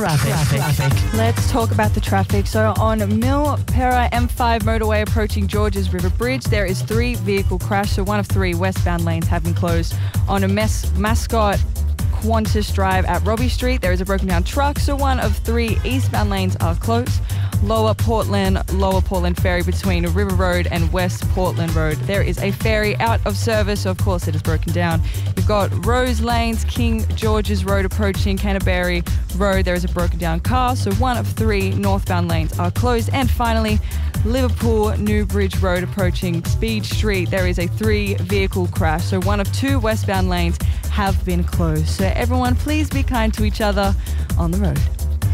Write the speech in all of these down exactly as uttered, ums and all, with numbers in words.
Traffic. Traffic. Let's talk about the traffic. So on Milpera M five motorway approaching Georges River Bridge, there is three vehicle crash. So one of three westbound lanes have been closed. On a Mes- Mascot Qantas Drive at Robbie Street, there is a broken down truck. So one of three eastbound lanes are closed. Lower Portland, Lower Portland Ferry between River Road and West Portland Road. There is a ferry out of service, so of course it is broken down. You've got Rose Lanes, King George's Road approaching Canterbury Road. There is a broken down car, so one of three northbound lanes are closed. And finally, Liverpool New Bridge Road approaching Speed Street. There is a three vehicle crash, so one of two westbound lanes have been closed. So everyone, please be kind to each other on the road.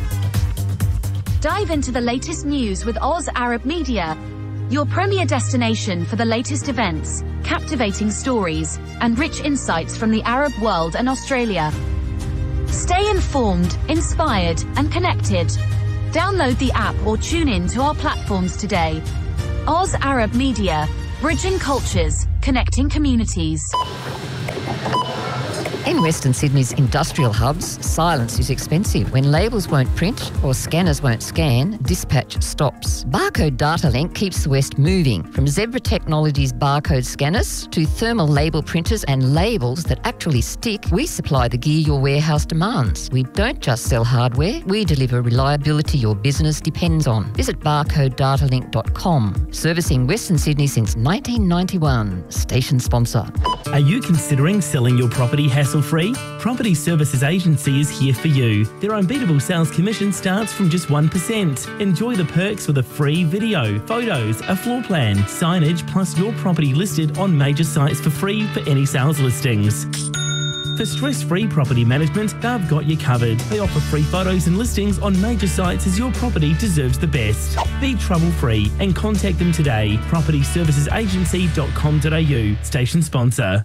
Dive into the latest news with Oz Arab Media, your premier destination for the latest events, captivating stories, and rich insights from the Arab world and Australia. Stay informed, inspired, and connected. Download the app or tune in to our platforms today. Oz Arab Media, bridging cultures, connecting communities. In Western Sydney's industrial hubs, silence is expensive. When labels won't print or scanners won't scan, dispatch stops. Barcode Data Link keeps the West moving. From Zebra Technologies barcode scanners to thermal label printers and labels that actually stick, we supply the gear your warehouse demands. We don't just sell hardware, we deliver reliability your business depends on. Visit barcode data link dot com. Servicing Western Sydney since nineteen ninety-one. Station sponsor. Are you considering selling your property hassle-free? Property Services Agency is here for you. Their unbeatable sales commission starts from just one percent. Enjoy the perks with a free video, photos, a floor plan, signage, plus your property listed on major sites for free for any sales listings. For stress-free property management, they've got you covered. They offer free photos and listings on major sites as your property deserves the best. Be trouble-free and contact them today. property services agency dot com dot a u. Station sponsor.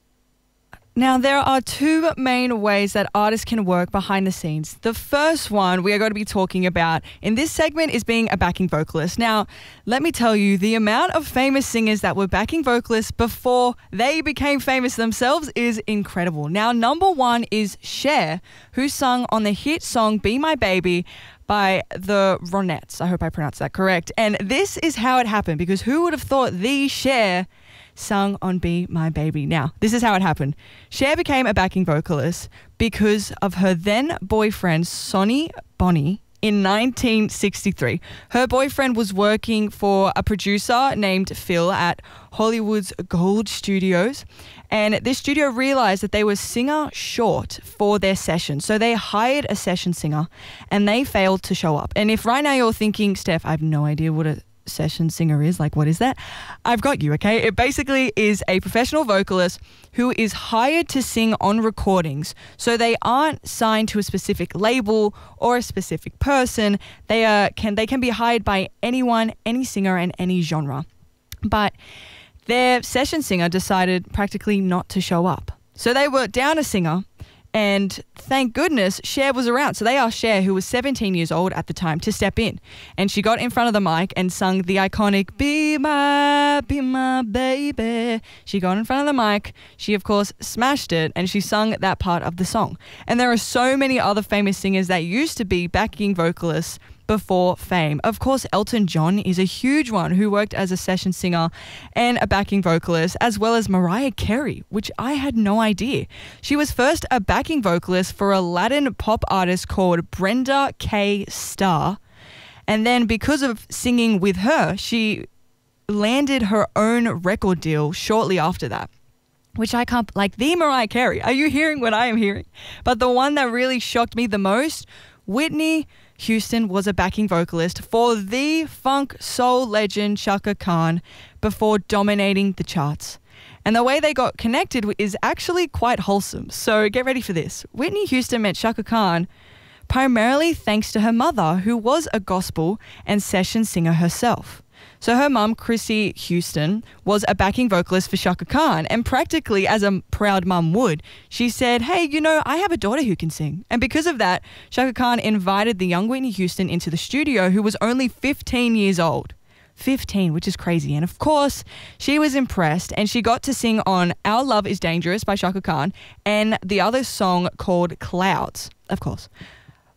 Now, there are two main ways that artists can work behind the scenes. The first one we are going to be talking about in this segment is being a backing vocalist. Now, let me tell you, the amount of famous singers that were backing vocalists before they became famous themselves is incredible. Now, number one is Cher, who sung on the hit song Be My Baby by the Ronettes. I hope I pronounced that correct. And this is how it happened, because who would have thought the Cher sung on Be My Baby? Now, this is how it happened. Cher became a backing vocalist because of her then boyfriend, Sonny Bono, in nineteen sixty-three. Her boyfriend was working for a producer named Phil at Hollywood's Gold Studios, and this studio realized that they were singer short for their session. So they hired a session singer and they failed to show up. And if right now you're thinking, Steph, I have no idea what a session singer is, like what is that? I've got you, okay? It basically is a professional vocalist who is hired to sing on recordings. So they aren't signed to a specific label or a specific person. They are can they can be hired by anyone, any singer and any genre. But their session singer decided practically not to show up. So they were down a singer. And thank goodness Cher was around. So they asked Cher, who was seventeen years old at the time, to step in. And she got in front of the mic and sung the iconic Be My, Be My Baby. She got in front of the mic. She, of course, smashed it. And she sung that part of the song. And there are so many other famous singers that used to be backing vocalists before fame. Of course, Elton John is a huge one who worked as a session singer and a backing vocalist, as well as Mariah Carey, which I had no idea. She was first a backing vocalist for a Latin pop artist called Brenda K. Starr. And then because of singing with her, she landed her own record deal shortly after that. Which I can't, like the Mariah Carey. Are you hearing what I am hearing? But the one that really shocked me the most, Whitney Houston was a backing vocalist for the funk soul legend Chaka Khan before dominating the charts. And the way they got connected is actually quite wholesome. So get ready for this. Whitney Houston met Chaka Khan primarily thanks to her mother, who was a gospel and session singer herself. So her mum, Chrissy Houston, was a backing vocalist for Chaka Khan, and practically as a proud mum would, she said, hey, you know, I have a daughter who can sing. And because of that, Chaka Khan invited the young Whitney Houston into the studio, who was only fifteen years old. fifteen, which is crazy. And of course, she was impressed, and she got to sing on Our Love is Dangerous by Chaka Khan and the other song called Clouds, of course.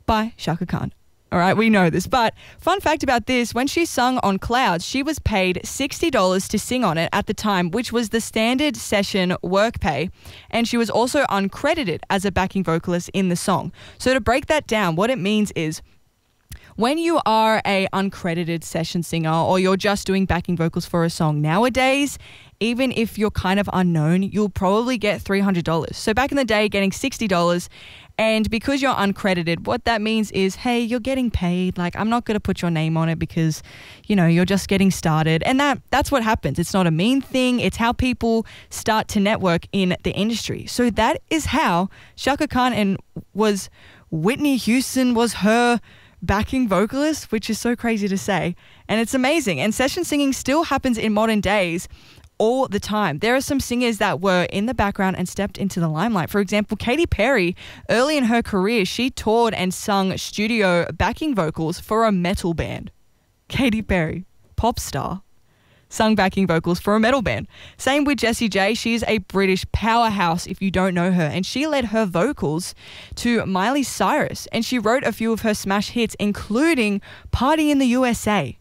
by Chaka Khan. All right, we know this. But fun fact about this, when she sung on Clouds, she was paid sixty dollars to sing on it at the time, which was the standard session work pay. And she was also uncredited as a backing vocalist in the song. So to break that down, what it means is when you are a uncredited session singer or you're just doing backing vocals for a song nowadays, even if you're kind of unknown, you'll probably get three hundred dollars. So back in the day, getting sixty dollars. And because you're uncredited, what that means is, hey, you're getting paid. Like, I'm not going to put your name on it because, you know, you're just getting started. And that that's what happens. It's not a mean thing. It's how people start to network in the industry. So that is how Chaka Khan and was Whitney Houston was her backing vocalist, which is so crazy to say. And it's amazing. And session singing still happens in modern days all the time. There are some singers that were in the background and stepped into the limelight. For example, Katy Perry, early in her career, she toured and sung studio backing vocals for a metal band. Katy Perry, pop star, sung backing vocals for a metal band. Same with Jessie J. She's a British powerhouse if you don't know her. And she led her vocals to Miley Cyrus. And she wrote a few of her smash hits, including Party in the U S A.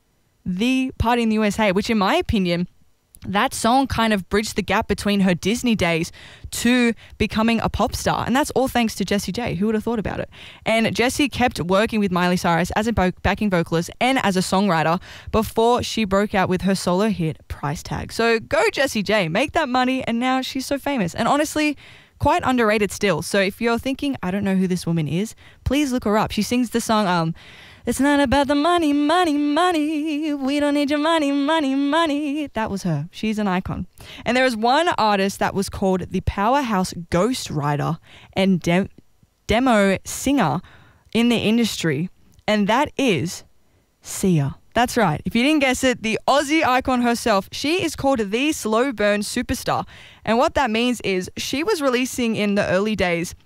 The Party in the U S A, which in my opinion, that song kind of bridged the gap between her Disney days to becoming a pop star. And that's all thanks to Jessie J. Who would have thought about it? And Jessie kept working with Miley Cyrus as a backing vocalist and as a songwriter before she broke out with her solo hit, Price Tag. So go Jessie J, make that money, and now she's so famous. And honestly, quite underrated still. So if you're thinking, I don't know who this woman is, please look her up. She sings the song, um, it's not about the money, money, money. We don't need your money, money, money. That was her. She's an icon. And there was one artist that was called the powerhouse ghostwriter and de- demo singer in the industry. And that is Sia. That's right. If you didn't guess it, the Aussie icon herself, she is called the slow burn superstar. And what that means is she was releasing in the early days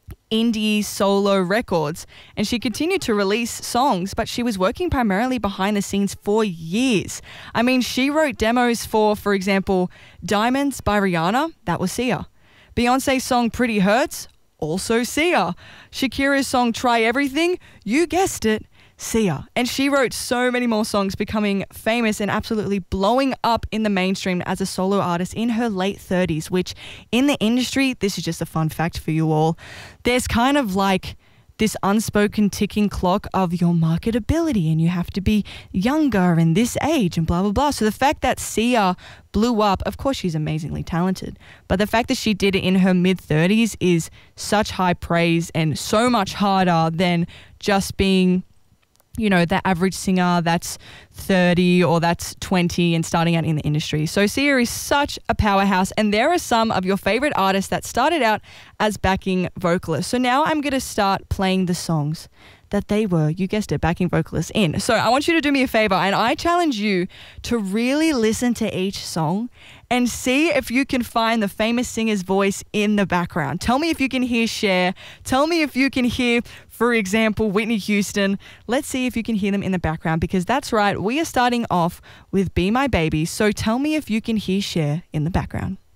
indie solo records, and she continued to release songs, but she was working primarily behind the scenes for years. I mean, she wrote demos for, for example, Diamonds by Rihanna, that was Sia. Beyonce's song Pretty Hurts, also Sia. Shakira's song Try Everything, you guessed it, Sia. And she wrote so many more songs, becoming famous and absolutely blowing up in the mainstream as a solo artist in her late thirties, which in the industry, this is just a fun fact for you all, there's kind of like this unspoken ticking clock of your marketability, and you have to be younger and this age and blah, blah, blah. So the fact that Sia blew up, of course she's amazingly talented, but the fact that she did it in her mid-thirties is such high praise and so much harder than just being, you know, the average singer that's thirty or that's twenty and starting out in the industry. So Sia is such a powerhouse, and there are some of your favorite artists that started out as backing vocalists. So now I'm going to start playing the songs that they were, you guessed it, backing vocalists in. So I want you to do me a favor, and I challenge you to really listen to each song and see if you can find the famous singer's voice in the background. Tell me if you can hear Cher. Tell me if you can hear, for example, Whitney Houston. Let's see if you can hear them in the background, because that's right, we are starting off with Be My Baby. So tell me if you can hear Cher in the background.